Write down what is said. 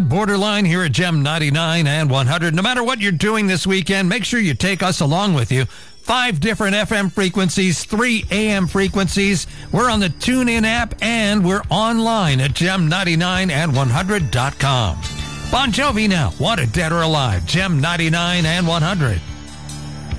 Borderline here at Gem 99 and 100. No matter what you're doing this weekend, make sure you take us along with you. 5 different FM frequencies, 3 AM frequencies. We're on the TuneIn app, and we're online at gem99and100.com. Bon Jovi now. Wanted, dead or alive. Gem 99 and 100.